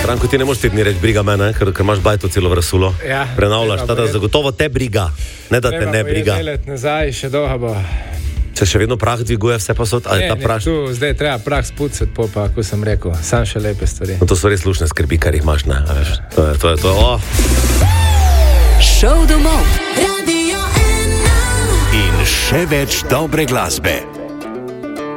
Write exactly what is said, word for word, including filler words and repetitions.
Ranko, ti ne moreš te dni reči briga mene, ker, ker imaš bajto celo vrsulo. Ja, prenavljaš, tada zagotovo te briga, ne da te ne briga. Treba bo nazaj, še dolgo bo. Se še vedno prah dviguje vse posod? Ali ne, ta praš... ne, tu zdaj treba prah spucati, po pa, ko sem rekel, sam še lepe stvari. No, to so res slušne skrbi, kar jih imaš, ne? Ja. To je, to je, to je, oh. Šov domov, Radio ena. In še več dobre glasbe.